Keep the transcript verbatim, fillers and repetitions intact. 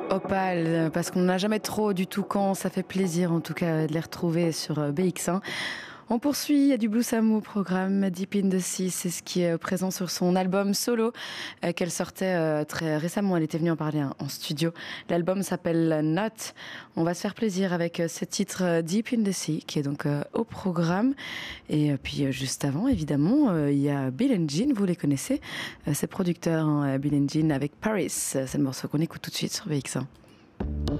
Opal, parce qu'on n'a jamais trop du tout quand, ça fait plaisir en tout cas de les retrouver sur B X un. On poursuit, il y a du Blue Samu au programme, Deep in the Sea, c'est ce qui est présent sur son album solo euh, qu'elle sortait euh, très récemment, elle était venue en parler hein, en studio. L'album s'appelle Not, on va se faire plaisir avec euh, ce titre euh, Deep in the Sea qui est donc euh, au programme. Et euh, puis euh, juste avant évidemment, euh, il y a Bill and Jean, vous les connaissez, euh, c'est producteur hein, Bill and Jean avec Paris, c'est le morceau qu'on écoute tout de suite sur B X un.